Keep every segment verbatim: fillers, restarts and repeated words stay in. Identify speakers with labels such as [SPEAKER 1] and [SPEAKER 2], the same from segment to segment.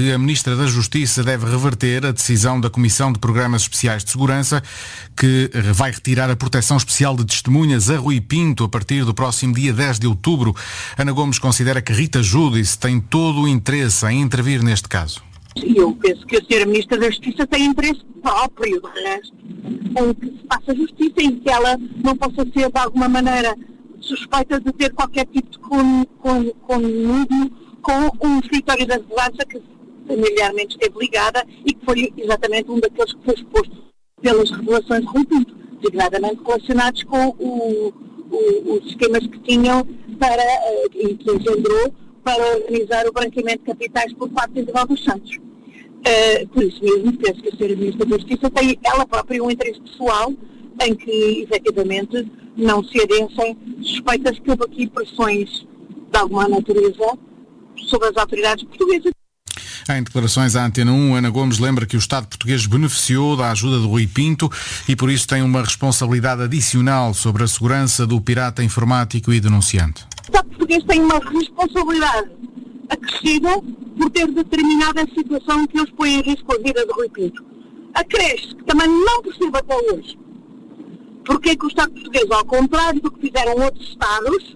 [SPEAKER 1] que a Ministra da Justiça deve reverter a decisão da Comissão de Programas Especiais de Segurança, que vai retirar a proteção especial de testemunhas a Rui Pinto a partir do próximo dia dez de outubro. Ana Gomes considera que Rita Giudice tem todo o interesse em intervir neste caso.
[SPEAKER 2] Eu penso que a senhora Ministra da Justiça tem interesse próprio, de resto, em que se faça justiça e que ela não possa ser, de alguma maneira, suspeita de ter qualquer tipo de conluio com um escritório da segurança que familiarmente esteve ligada e que foi exatamente um daqueles que foi exposto pelas revelações de Rui Pinto, designadamente relacionados com o, o, os esquemas que tinham para, e que engendrou para organizar o branqueamento de capitais por parte de Isabel dos Santos. Uh, por isso mesmo, penso que a senhora Ministra da Justiça tem ela própria um interesse pessoal em que, efetivamente, não se adensem suspeitas que houve aqui pressões de alguma natureza sobre as autoridades portuguesas.
[SPEAKER 1] Em declarações à Antena um, Ana Gomes lembra que o Estado português beneficiou da ajuda de Rui Pinto e por isso tem uma responsabilidade adicional sobre a segurança do pirata informático e denunciante.
[SPEAKER 2] O Estado português tem uma responsabilidade acrescida por ter determinado a situação que os põe em risco a vida de Rui Pinto. Acresce que também não percebo até hoje porque é que o Estado português, ao contrário do que fizeram outros Estados,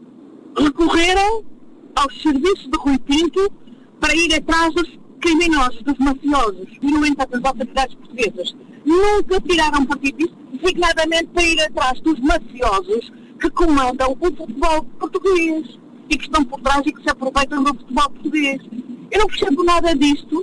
[SPEAKER 2] recorreram aos serviços de Rui Pinto para ir atrás dos criminosos, dos mafiosos. E, no entanto, as autoridades portuguesas nunca tiraram partido disso, designadamente para ir atrás dos mafiosos que comandam o futebol português e que estão por trás e que se aproveitam do futebol português. Eu não percebo nada disto,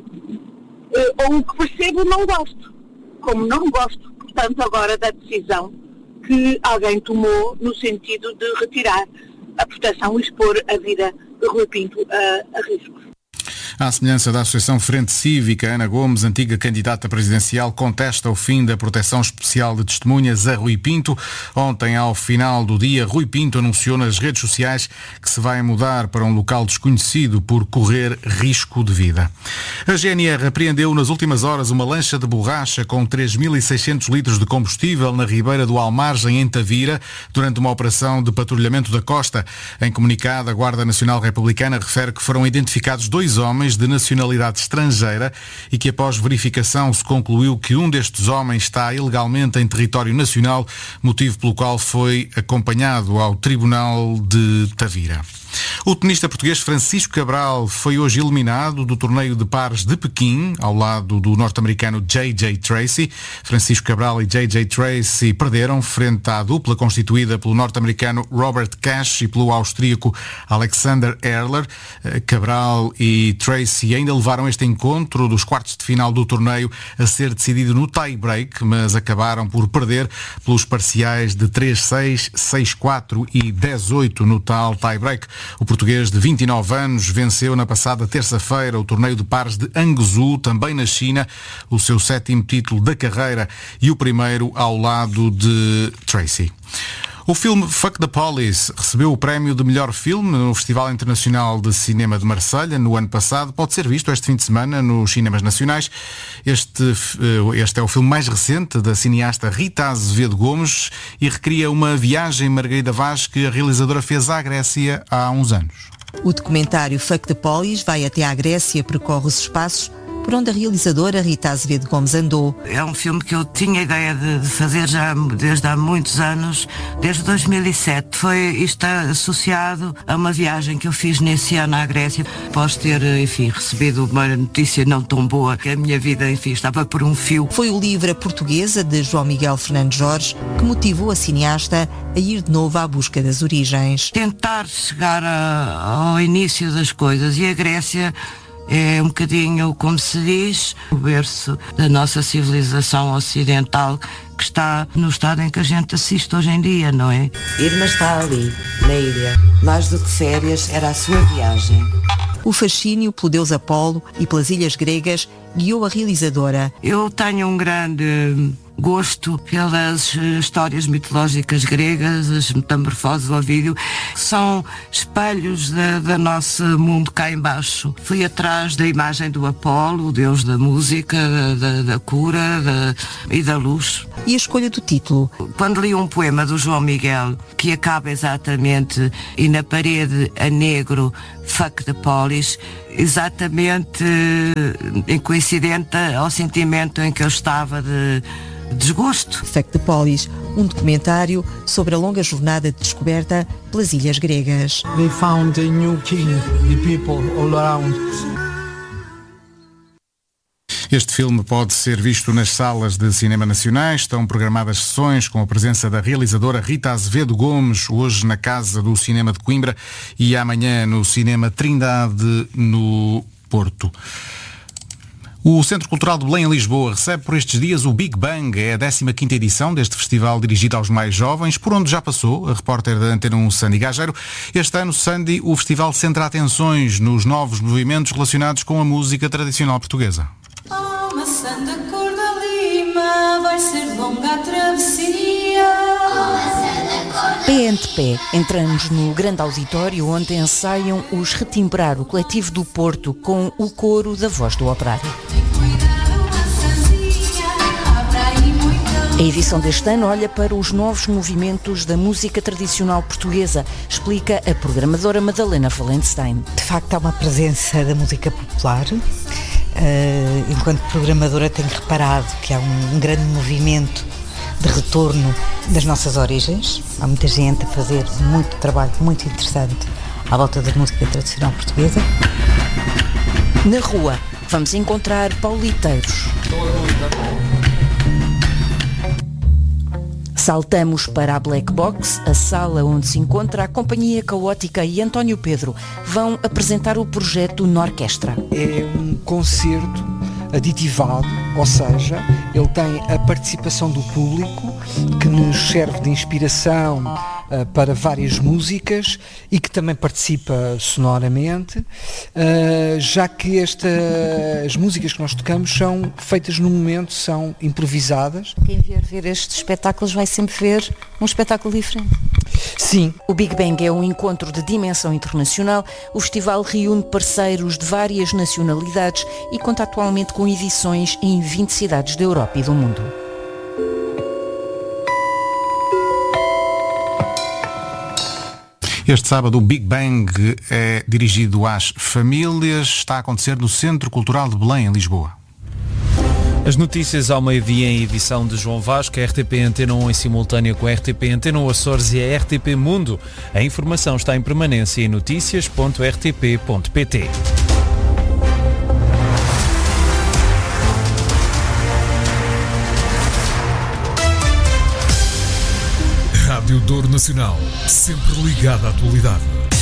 [SPEAKER 2] ou o que percebo não gosto. Como não gosto, portanto, agora da decisão que alguém tomou no sentido de retirar a proteção e expor a vida de Rui Pinto a, a risco.
[SPEAKER 1] À semelhança da Associação Frente Cívica, Ana Gomes, antiga candidata presidencial, contesta o fim da proteção especial de testemunhas a Rui Pinto. Ontem, ao final do dia, Rui Pinto anunciou nas redes sociais que se vai mudar para um local desconhecido por correr risco de vida. A G N R apreendeu nas últimas horas uma lancha de borracha com três mil e seiscentos litros de combustível na ribeira do Almargem, em Tavira, durante uma operação de patrulhamento da costa. Em comunicado, a Guarda Nacional Republicana refere que foram identificados dois homens de nacionalidade estrangeira e que após verificação se concluiu que um destes homens está ilegalmente em território nacional, motivo pelo qual foi acompanhado ao Tribunal de Tavira. O tenista português Francisco Cabral foi hoje eliminado do torneio de pares de Pequim, ao lado do norte-americano J J Tracy. Francisco Cabral e J J Tracy perderam frente à dupla constituída pelo norte-americano Robert Cash e pelo austríaco Alexander Erler. Cabral e Tracy ainda levaram este encontro dos quartos de final do torneio a ser decidido no tie-break, mas acabaram por perder pelos parciais de três seis, seis quatro e dez oito no tal tie-break. O português de vinte e nove anos venceu na passada terça-feira o torneio de pares de Hangzhou, também na China, o seu sétimo título da carreira e o primeiro ao lado de Tracy. O filme Fuck the Police recebeu o prémio de melhor filme no Festival Internacional de Cinema de Marselha no ano passado. Pode ser visto este fim de semana nos cinemas nacionais. Este, este é o filme mais recente da cineasta Rita Azevedo Gomes e recria uma viagem Margarida Vaz que a realizadora fez à Grécia há uns anos.
[SPEAKER 3] O documentário Fuck the Police vai até à Grécia, percorre os espaços por onde a realizadora Rita Azevedo Gomes andou.
[SPEAKER 4] É um filme que eu tinha ideia de, de fazer já desde há muitos anos, desde dois mil e sete. Foi, isto está associado a uma viagem que eu fiz nesse ano à Grécia. Posso ter, enfim, recebido uma notícia não tão boa, que a minha vida, enfim, estava por um fio.
[SPEAKER 3] Foi o livro A Portuguesa, de João Miguel Fernandes Jorge, que motivou a cineasta a ir de novo à busca das origens.
[SPEAKER 4] Tentar chegar a, ao início das coisas, e a Grécia é um bocadinho, como se diz, o berço da nossa civilização ocidental, que está no estado em que a gente assiste hoje em dia, não é?
[SPEAKER 5] Irma está ali, na ilha. Mais do que férias, era a sua viagem.
[SPEAKER 3] O fascínio pelo deus Apolo e pelas ilhas gregas guiou a realizadora.
[SPEAKER 4] Eu tenho um grande gosto pelas histórias mitológicas gregas, as metamorfoses ao vídeo, que são espelhos da, da nosso mundo cá embaixo. Fui atrás da imagem do Apolo, o deus da música, da, da, da cura da, e da luz.
[SPEAKER 3] E a escolha do título?
[SPEAKER 4] Quando li um poema do João Miguel, que acaba exatamente, e na parede a negro, Fuck the Police, exatamente em coincidente ao sentimento em que eu estava de desgosto.
[SPEAKER 3] Facts de Polis, um documentário sobre a longa jornada de descoberta pelas ilhas gregas.
[SPEAKER 6] They found a new king, the people all around.
[SPEAKER 1] Este filme pode ser visto nas salas de cinema nacionais. Estão programadas sessões com a presença da realizadora Rita Azevedo Gomes, hoje na Casa do Cinema de Coimbra e amanhã no Cinema Trindade, no Porto. O Centro Cultural de Belém, em Lisboa, recebe por estes dias o Big Bang. É a décima quinta edição deste festival dirigido aos mais jovens, por onde já passou a repórter da Antena um, Sandy Gageiro. Este ano, Sandy, o festival centra atenções nos novos movimentos relacionados com a música tradicional portuguesa.
[SPEAKER 7] Oh, maçã da cor da lima, vai ser longa a travessia.
[SPEAKER 8] Pé ante pé, entramos no grande auditório onde ensaiam os Retimbrar, o coletivo do Porto, com o coro da Voz do Operário. A edição deste ano olha para os novos movimentos da música tradicional portuguesa, explica a programadora Madalena Valenstein.
[SPEAKER 9] De facto, há uma presença da música popular. Uh, enquanto programadora tenho reparado que há um, um grande movimento de retorno das nossas origens. Há muita gente a fazer muito trabalho muito interessante à volta da música tradicional portuguesa.
[SPEAKER 8] Na rua, vamos encontrar pauliteiros. Saltamos para a Black Box, a sala onde se encontra a Companhia Caótica e António Pedro. Vão apresentar o projeto Norquestra.
[SPEAKER 10] É um concerto aditivado, ou seja, ele tem a participação do público que nos serve de inspiração uh, para várias músicas e que também participa sonoramente, uh, já que esta, as músicas que nós tocamos são feitas no momento, são improvisadas.
[SPEAKER 8] Quem vier ver estes espetáculos vai sempre ver um espetáculo diferente.
[SPEAKER 10] Sim.
[SPEAKER 8] O Big Bang é um encontro de dimensão internacional. O festival reúne parceiros de várias nacionalidades e conta atualmente com edições em vinte cidades da Europa e do mundo.
[SPEAKER 1] Este sábado o Big Bang é dirigido às famílias. Está a acontecer no Centro Cultural de Belém, em Lisboa.
[SPEAKER 11] As notícias ao meio-dia em edição de João Vasco, a R T P Antena um em simultânea com a R T P Antena um Açores e a R T P Mundo. A informação está em permanência em notícias ponto r t p ponto p t.
[SPEAKER 12] Rádio Douro Nacional, sempre ligada à atualidade.